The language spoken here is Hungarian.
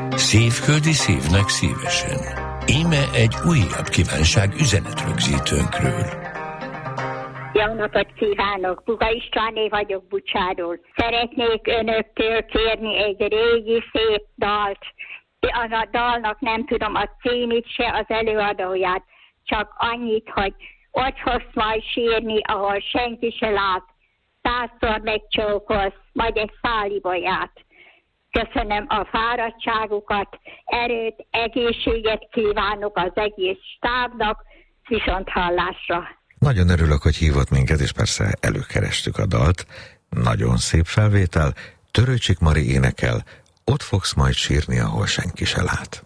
Szívföldi szívnek szívesen. Íme egy újabb kívánság üzenetrögzítőnkről. Jó napot kívánok! Buga Istváné vagyok Bucsáról. Szeretnék önöktől kérni egy régi szép dalt. A dalnak nem tudom a címét se, az előadóját. Csak annyit, hogy ott fogsz majd sírni, ahol senki se lát. 100-szor megcsókolsz, majd egy szálibolyát. Köszönöm a fáradtságukat, erőt, egészséget kívánok az egész stábnak, viszont hallásra. Nagyon örülök, hogy hívott minket, és persze előkerestük a dalt. Nagyon szép felvétel. Törőcsik Mari énekel, ott fogsz majd sírni, ahol senki se lát.